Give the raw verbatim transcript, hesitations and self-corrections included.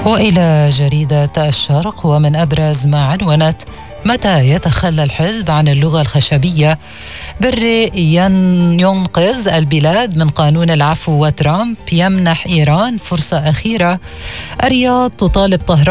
وإلى جريدة الشرق، ومن أبرز ما عنونت: متى يتخلى الحزب عن اللغة الخشبية؟ بري ينقذ البلاد من قانون العفو، وترامب يمنح إيران فرصة أخيرة. الرياض تطالب طهران